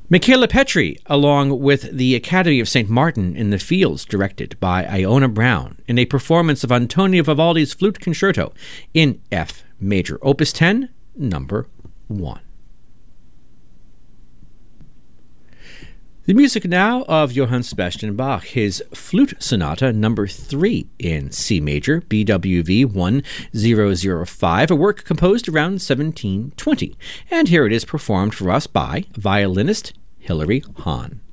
Michaela Petri, along with the Academy of St. Martin in the Fields, directed by Iona Brown, in a performance of Antonio Vivaldi's Flute Concerto in F major, Opus 10, number 1. The music now of Johann Sebastian Bach, his Flute Sonata number 3 in C major, BWV 1005, a work composed around 1720. And here it is performed for us by violinist Hilary Hahn.